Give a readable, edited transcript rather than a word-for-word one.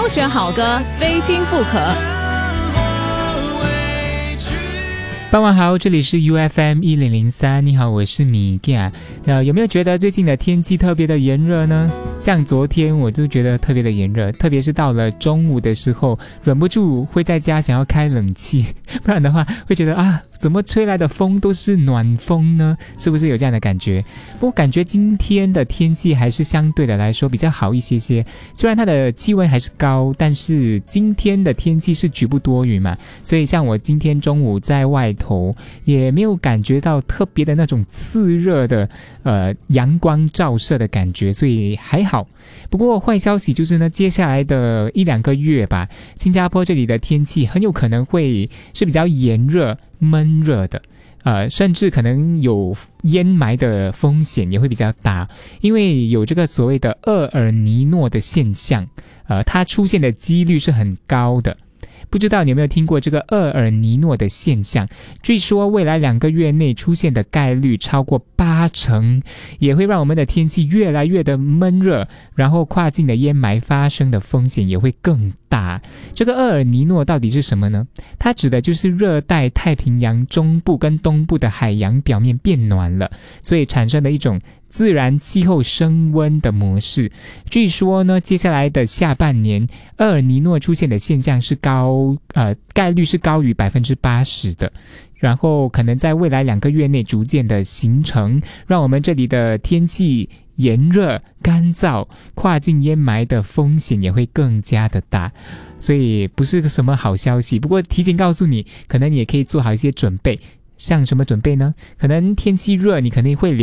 选好歌，非听不可。 傍晚好，这里是 UFM 1003，你好，我是米嘎。有没有觉得最近的天气特别的炎热呢？像昨天我就觉得特别的炎热，特别是到了中午的时候，忍不住会在家想要开冷气，不然的话会觉得怎么吹来的风都是暖风呢？是不是有这样的感觉？不过感觉今天的天气还是相对的来说比较好一些些，虽然它的气温还是高，但是今天的天气是局部多云嘛，所以像我今天中午在外头也没有感觉到特别的那种刺热的阳光照射的感觉，所以还好。不过坏消息就是呢，接下来的1-2个月吧，新加坡这里的天气很有可能会是比较炎热闷热的，甚至可能有烟霾的风险也会比较大，因为有这个所谓的厄尔尼诺的现象，它出现的几率是很高的。不知道你有没有听过这个厄尔尼诺的现象？据说未来2个月内出现的概率超过80%，也会让我们的天气越来越的闷热，然后跨境的烟霾发生的风险也会更大。这个厄尔尼诺到底是什么呢？它指的就是热带太平洋中部跟东部的海洋表面变暖了，所以产生的一种自然气候升温的模式。据说呢，接下来的下半年，厄尔尼诺出现的现象是概率是高于 80% 的，然后可能在未来2个月内逐渐的形成，让我们这里的天气炎热干燥，跨境烟霾的风险也会更加的大，所以不是什么好消息。不过提前告诉你，可能你也可以做好一些准备。像什么准备呢？可能天气热，你可能会